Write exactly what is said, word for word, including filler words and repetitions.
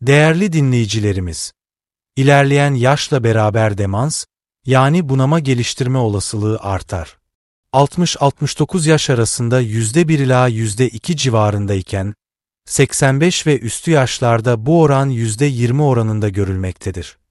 Değerli dinleyicilerimiz, ilerleyen yaşla beraber demans, yani bunama geliştirme olasılığı artar. altmış altmış dokuz yaş arasında yüzde bir ila yüzde iki civarındayken, seksen beş ve üstü yaşlarda bu oran yüzde yirmi oranında görülmektedir.